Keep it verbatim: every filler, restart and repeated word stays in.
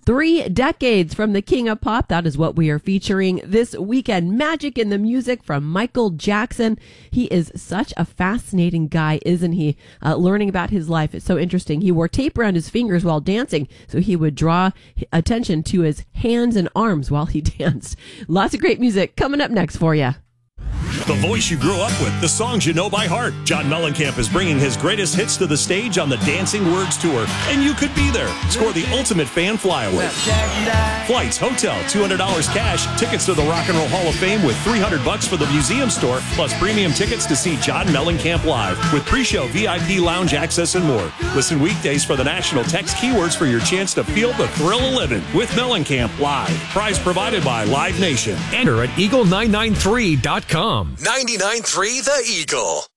Three decades from the King of Pop. That is what we are featuring this weekend. Magic in the Music from Michael Jackson. He is such a fascinating guy, isn't he? Uh, learning about his life is so interesting. He wore tape around his fingers while dancing, so he would draw attention to his hands and arms while he danced. Lots of great music coming up next for you. The voice you grew up with, the songs you know by heart. John Mellencamp is bringing his greatest hits to the stage on the Dancing Words Tour, and you could be there. Score the ultimate fan flyaway. Flights, hotel, two hundred dollars cash, tickets to the Rock and Roll Hall of Fame with three hundred bucks for the museum store, plus premium tickets to see John Mellencamp live with pre-show V I P lounge access and more. Listen weekdays for the national text keywords for your chance to feel the thrill of living with Mellencamp live. Prize provided by Live Nation. Enter at eagle nine nine three dot com. ninety-nine point three The Eagle.